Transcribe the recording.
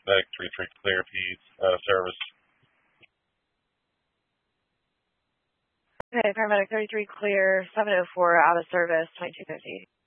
Medic 33 clear, P's out of service. Okay, paramedic 33 clear, 704 out of service, 2250.